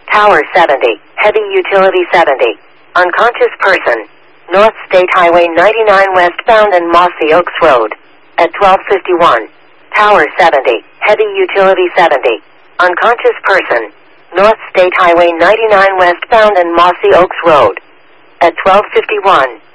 Tower 70, Heavy Utility 70. Unconscious person. North State Highway 99 westbound and Mossy Oaks Road. At 12:51. Tower 70, Heavy Utility 70. Unconscious person. North State Highway 99 westbound and Mossy Oaks Road. At 12:51.